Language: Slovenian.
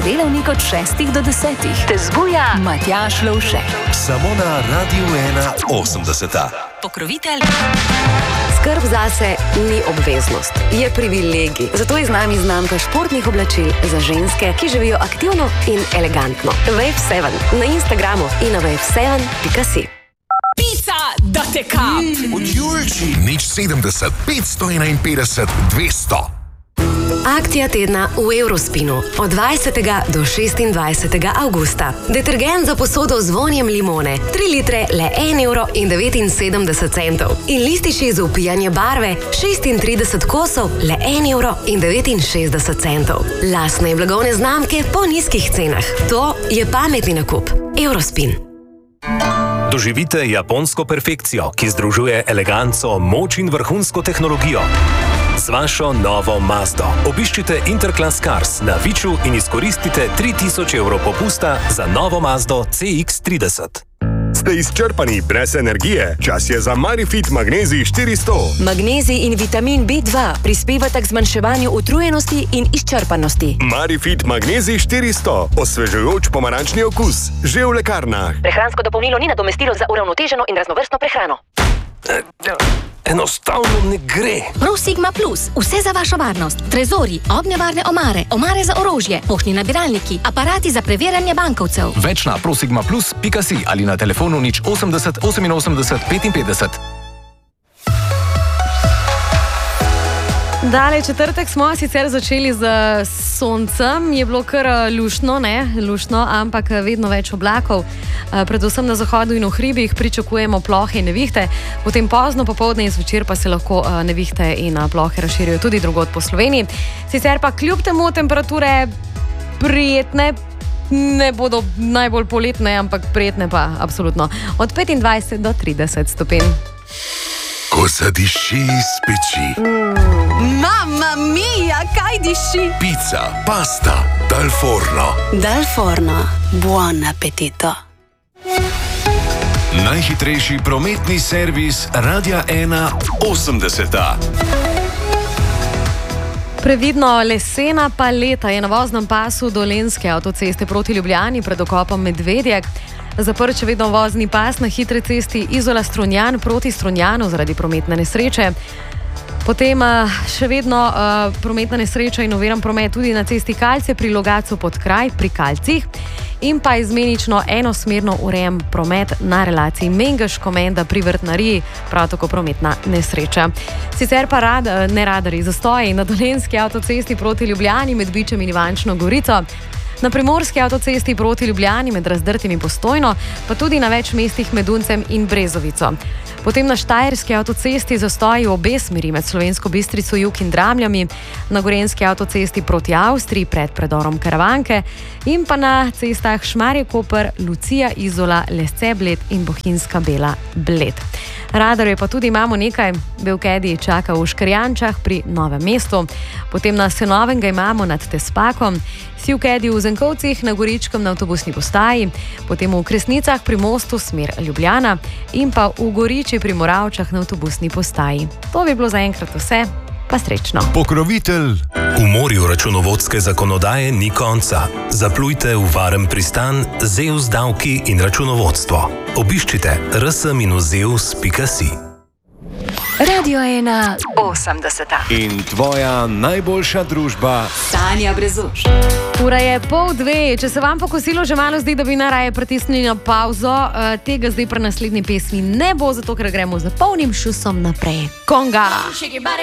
ponedeljnik od 6 do 10. Te zbuja Matjaž Lovšek. Samo na Radiu 81. Pokrovitelj. Skrb zase ni obveznost, je privilegij. Zato je z nami znamka športnih oblačil za ženske, ki živijo aktivno in elegantno. Wave7 na Instagramu in na wave7.si. Pica, da te kap! Od Julči. Nič 70, 551, 200. Akcija tedna v Eurospinu od 20. do 26. avgusta. Detergent za posodo z vonjem limone, 3 litre le 1,79 €. In lističi za upijanje barve, 36 kosov le 1,69 €. Lastne blagovne znamke po nizkih cenah. To je pametni nakup. Eurospin. Doživite japonsko perfekcijo, ki združuje eleganco, moč in vrhunsko tehnologijo. Z vašo novo Mazdo obiščite Interclass Cars na Viču in izkoristite 3000 € popusta za novo Mazdo CX-30. Ste izčrpani brez energije? Čas je za Marifit Magnezij 400. Magnezij in vitamin B2 prispevata k zmanjševanju utrujenosti in izčrpanosti. Marifit Magnezij 400. Osvežujoč pomarančni okus. Že v lekarnah. Prehransko dopolnilo ni nadomestilo za uravnoteženo in raznovrstno prehrano. Enostavno ne gre. ProSigma Plus. Vse za vašo varnost. Trezori, ognjevarne omare, omare za orožje, poštni nabiralniki, aparati za preverjanje bankovcev. Več na prosigmaplus.si ali na telefonu 080 88 55. Dale četrtek smo sicer začeli z soncem, je bilo kar luštno, ampak vedno več oblakov. Predvsem na zahodu in v hribih pričakujemo plohe in nevihte, potem pozno popoldne in zvečer pa se lahko nevihte in plohe razširijo tudi drugod po Sloveniji. Sicer pa kljub temu temperature prijetne, ne bodo najbolj poletne, ampak prijetne pa absolutno. Od 25 do 30 stopinj. Ko zadiši iz peči. Mamma mia, kaj diši? Pica, pasta, dal forno. Dal forno. Buon appetito. Najhitrejši prometni servis Radia 81. Previdno, lesena paleta je na voznem pasu Dolenjske avtoceste proti Ljubljani pred okopom Medvedjek. Zaprt še vedno vozni pas na hitri cesti Izola-Strunjan proti Strunjanu zaradi prometne nesreče. Potem še vedno prometna nesreča in oviran promet tudi na cesti Kalce pri Logatcu pod kraj pri Kalcih in pa izmenično enosmerno urejen promet na relaciji Mengeš-Komenda pri Vrtnariji, prav tako prometna nesreča. Sicer pa radarji zastoji na Dolenjski avtocesti proti Ljubljani med Bičem in Ivančno Gorico, na Primorski avtocesti proti Ljubljani med Razdrtim in Postojno, pa tudi na več mestih med Uncem in Brezovico. Potem na Štajerski avtocesti zastoji v obe smeri med Slovensko Bistrico, Jug in Dramljami, na Gorenjski avtocesti proti Avstriji pred predorom Karavanke in pa na cestah Šmarje-Koper, Lucija, Izola, Lesce-Bled in Bohinjska Bela Bled. Radarje pa tudi imamo nekaj, Belkedi čaka v Škrjančah pri Novem mestu, potem na Senovem ga imamo nad Tespakom, Sivkedi v Zenkovcih, na Goričkem na avtobusni postaji, potem v Kresnicah pri mostu smer Ljubljana in pa v Goriči pri Moravčah na avtobusni postaji. To bi bilo zaenkrat vse, pa srečno. Pokrovitelj. V morju računovodske zakonodaje ni konca. Zaplujte v varen pristan Zeus davki in računovodstvo. Obiščite rs-zeus.si. Radio 81. In tvoja najboljša družba. Tanja Brezuš. Ura je 1:30. Če se vam po kosilu že malo zdi, da bi najraje pritisnili na pauzo, tega zdaj pri naslednji pesmi ne bo, zato ker gremo z polnim šusom naprej. Konga!